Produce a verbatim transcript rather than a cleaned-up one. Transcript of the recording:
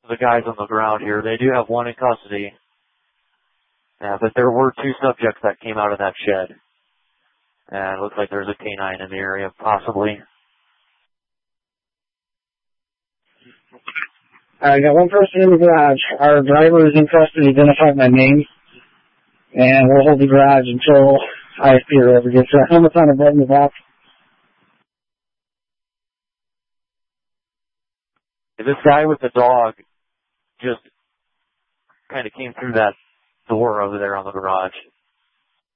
the guys on the ground here. They do have one in custody. Yeah, but there were two subjects that came out of that shed. And it looks like there's a canine in the area, possibly. I got one person in the garage. Our driver is in custody, identified my name. And we'll hold the garage until I S P or whoever gets there. Helmet's on a bed in the back. This guy with the dog just kind of came through that door over there on the garage.